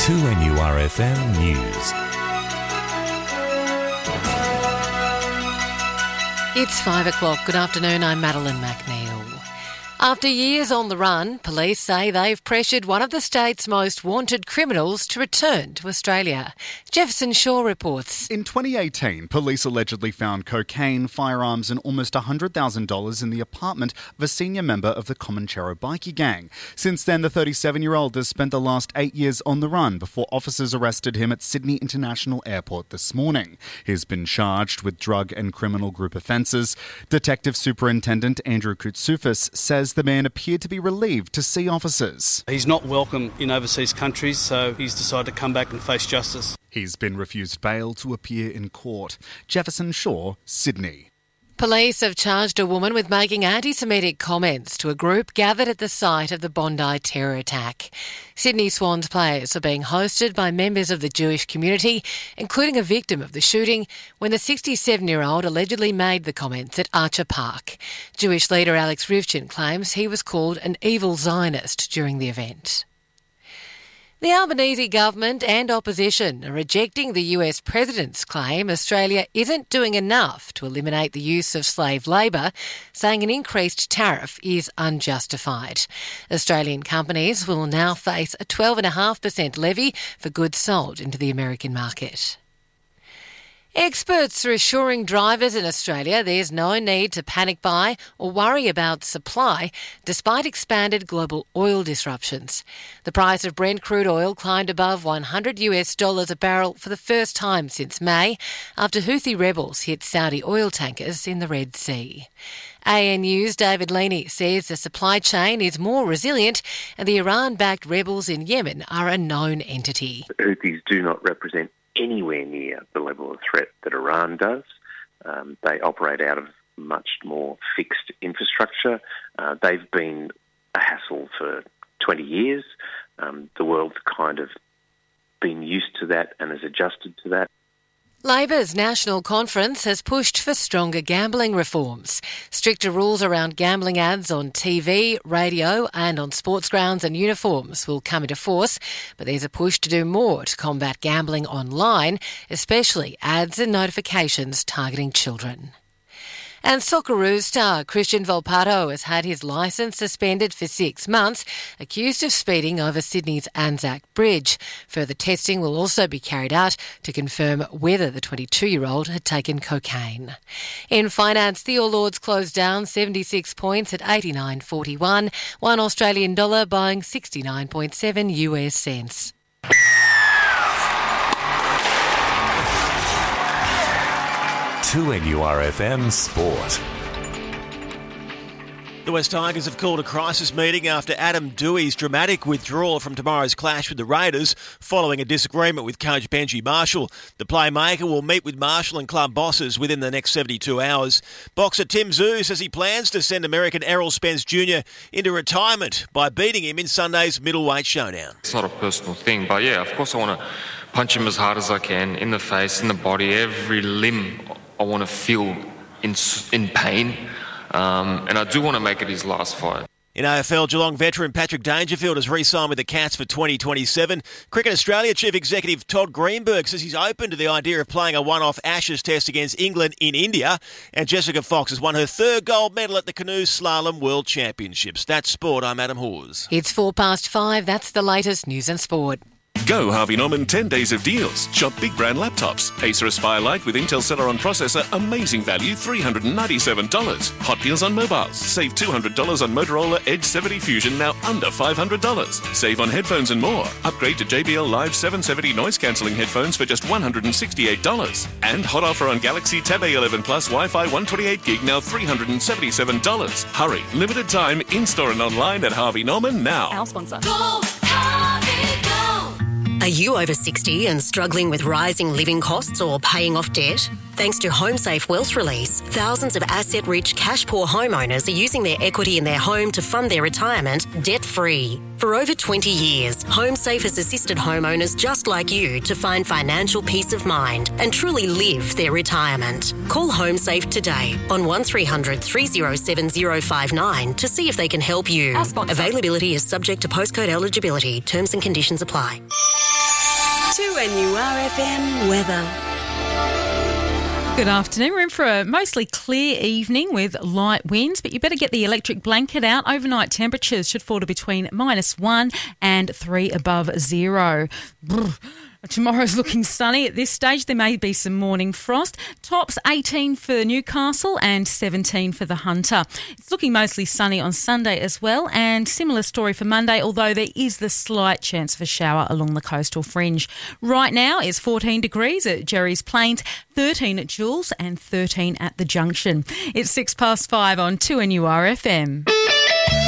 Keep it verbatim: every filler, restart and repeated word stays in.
two N U R F M News. It's five o'clock. Good afternoon, I'm Madeline McNeil. After years on the run, police say they've pressured one of the state's most wanted criminals to return to Australia. Jefferson Shaw reports. In twenty eighteen, police allegedly found cocaine, firearms and almost one hundred thousand dollars in the apartment of a senior member of the Comanchero bikie gang. Since then, the thirty-seven-year-old has spent the last eight years on the run before officers arrested him at Sydney International Airport this morning. He's been charged with drug and criminal group offences. Detective Superintendent Andrew Koutsoufis says the man appeared to be relieved to see officers. He's not welcome in overseas countries, so he's decided to come back and face justice. He's been refused bail to appear in court. Jefferson Shaw, Sydney. Police have charged a woman with making anti-Semitic comments to a group gathered at the site of the Bondi terror attack. Sydney Swans players are being hosted by members of the Jewish community, including a victim of the shooting, when the sixty-seven-year-old allegedly made the comments at Archer Park. Jewish leader Alex Rivchin claims he was called an evil Zionist during the event. The Albanese government and opposition are rejecting the U S president's claim Australia isn't doing enough to eliminate the use of slave labour, saying an increased tariff is unjustified. Australian companies will now face a twelve point five percent levy for goods sold into the American market. Experts are assuring drivers in Australia there's no need to panic buy or worry about supply, despite expanded global oil disruptions. The price of Brent crude oil climbed above one hundred US dollars a barrel for the first time since May, after Houthi rebels hit Saudi oil tankers in the Red Sea. A N U's David Leaney says the supply chain is more resilient and the Iran-backed rebels in Yemen are a known entity. The Houthis do not represent anywhere near the level of threat that Iran does. Um, they operate out of much more fixed infrastructure. Uh, they've been a hassle for twenty years. Um, the world's kind of been used to that and has adjusted to that. Labor's National Conference has pushed for stronger gambling reforms. Stricter rules around gambling ads on T V, radio and on sports grounds and uniforms will come into force, but there's a push to do more to combat gambling online, especially ads and notifications targeting children. And Socceroos star Christian Volpato has had his licence suspended for six months, accused of speeding over Sydney's Anzac Bridge. Further testing will also be carried out to confirm whether the twenty-two-year-old had taken cocaine. In finance, the All Ords closed down seventy-six points at eighty-nine forty-one, one Australian dollar buying sixty-nine point seven US cents. two N U R F M Sport. The West Tigers have called a crisis meeting after Adam Douei's dramatic withdrawal from tomorrow's clash with the Raiders following a disagreement with coach Benji Marshall. The playmaker will meet with Marshall and club bosses within the next seventy-two hours. Boxer Tim Tszyu says he plans to send American Errol Spence Junior into retirement by beating him in Sunday's middleweight showdown. It's not a personal thing, but yeah, of course I want to punch him as hard as I can, in the face, in the body, every limb. I want to feel in in pain, um, and I do want to make it his last fight. In A F L, Geelong veteran Patrick Dangerfield has re-signed with the Cats for twenty twenty-seven. Cricket Australia Chief Executive Todd Greenberg says he's open to the idea of playing a one-off Ashes test against England in India. And Jessica Fox has won her third gold medal at the Canoe Slalom World Championships. That's sport. I'm Adam Hawes. It's four past five. That's the latest news and sport. Go Harvey Norman ten days of deals. Shop big brand laptops. Acer Aspire Lite with Intel Celeron processor. Amazing value, three hundred ninety-seven dollars. Hot deals on mobiles. Save two hundred dollars on Motorola Edge seventy Fusion, now under five hundred dollars. Save on headphones and more. Upgrade to J B L Live seven seventy noise cancelling headphones for just one hundred sixty-eight dollars. And hot offer on Galaxy Tab A eleven Plus Wi-Fi one twenty-eight gig, now three hundred seventy-seven dollars. Hurry, limited time, in-store and online at Harvey Norman now. Our sponsor. Go, Harvey, go! Are you over sixty and struggling with rising living costs or paying off debt? Thanks to HomeSafe Wealth Release, thousands of asset-rich, cash-poor homeowners are using their equity in their home to fund their retirement debt-free. For over twenty years, HomeSafe has assisted homeowners just like you to find financial peace of mind and truly live their retirement. Call HomeSafe today on one three hundred three oh seven oh five nine to see if they can help you. Availability is subject to postcode eligibility. Terms and conditions apply. two N U R F M weather. Good afternoon. We're in for a mostly clear evening with light winds, but you better get the electric blanket out. Overnight temperatures should fall to between minus one and three above zero. Brr. Tomorrow's looking sunny. At this stage, there may be some morning frost. Tops eighteen for Newcastle and seventeen for the Hunter. It's looking mostly sunny on Sunday as well, and similar story for Monday, although there is the slight chance of a shower along the coastal fringe. Right now, it's fourteen degrees at Jerry's Plains, thirteen at Jules and thirteen at the Junction. It's six past five on two N U R F M.